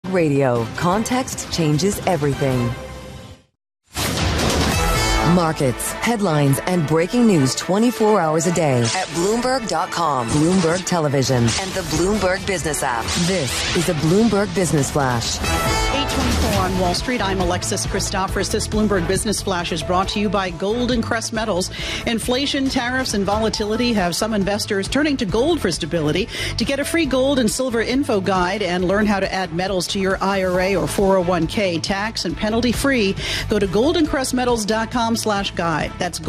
Radio. Context changes everything. Markets, headlines, and breaking news 24 hours a day at Bloomberg.com, Bloomberg Television, and the Bloomberg Business app. This is a Bloomberg Business Flash. 8:24 on Wall Street. I'm Alexis Christophorous. This Bloomberg Business Flash is brought to you by Gold and Crest Metals. Inflation, tariffs, and volatility have some investors turning to gold for stability. To get a free gold and silver info guide and learn how to add metals to your IRA or 401k tax and penalty free, go to goldandcrestmetals.com/guide. That's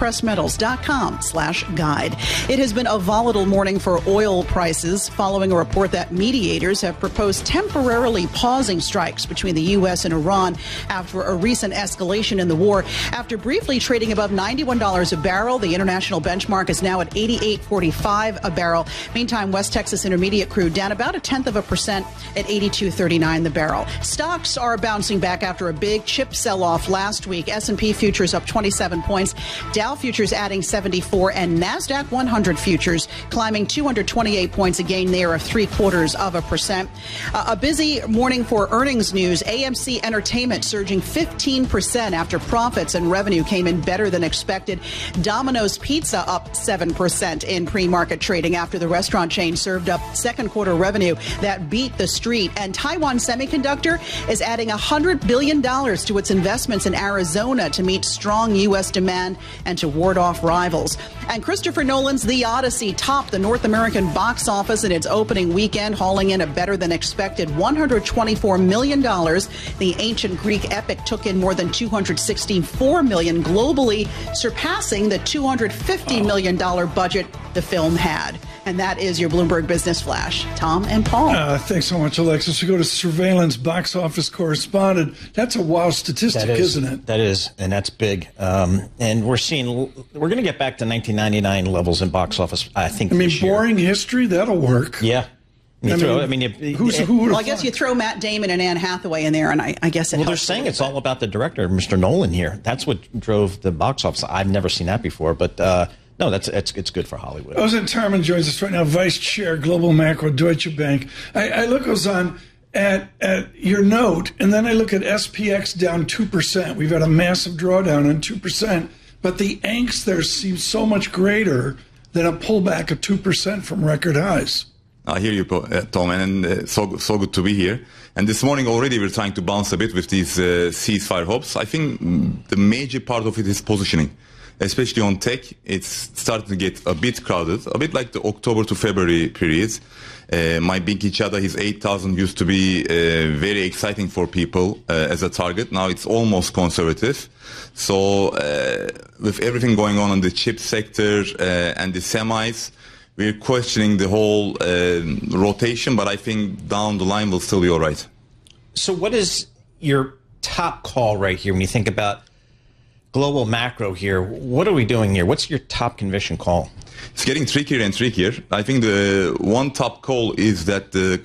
goldandcrestmetals.com/guide. It has been a volatile morning for oil prices following a report that mediators have proposed temporarily pausing strikes between the U.S. and Iran after a recent escalation in the war. After briefly trading above $91 a barrel, the international benchmark is now at $88.45 a barrel. Meantime, West Texas Intermediate crude down about 0.1% at $82.39 the barrel. Stocks are bouncing back after a big chip sell-off last week. S&P futures up 27 points, Dow futures adding 74, and NASDAQ 100 futures climbing 228 points, a gain there of 0.75%. A busy morning for earnings news. AMC Entertainment surging 15% after profits and revenue came in better than expected. Domino's Pizza up 7% in pre-market trading after the restaurant chain served up second quarter revenue that beat the street. And Taiwan Semiconductor is adding $100 billion to its investments in Arizona to meet strong U.S. demand and to ward off rivals. And Christopher Nolan's The Odyssey topped the North American box office in its opening weekend, hauling in a better than expected $124 million. The ancient Greek epic took in more than $264 million globally, surpassing the $250 million budget the film had. And that is your Bloomberg Business Flash. Tom and Paul. Thanks so much, Alexis. We go to surveillance box office correspondent. That's a wow statistic, isn't it? That is, and that's big. And we're going to get back to 1999 levels in box office, I think. I mean, boring history, that'll work. Yeah. I guess you throw Matt Damon and Anne Hathaway in there, and I guess it helps. Well, they're saying it's all about the director, Mr. Nolan here. That's what drove the box office. I've never seen that before, but no, it's good for Hollywood. Ozan Tarman joins us right now, Vice Chair, Global Macro, Deutsche Bank. I look, Ozan, at your note, and then I look at SPX down 2%. We've had a massive drawdown on 2%, but the angst there seems so much greater than a pullback of 2% from record highs. I hear you, Tom, and so good to be here. And this morning already we're trying to bounce a bit with these ceasefire hopes. I think the major part of it is positioning, especially on tech. It's starting to get a bit crowded, a bit like the October to February periods. My Binky Chada, his 8,000 used to be very exciting for people as a target. Now it's almost conservative. So with everything going on in the chip sector and the semis, we're questioning the whole rotation, but I think down the line we'll still be all right. So what is your top call right here when you think about global macro here? What are we doing here? What's your top conviction call? It's getting trickier and trickier. I think the one top call is that the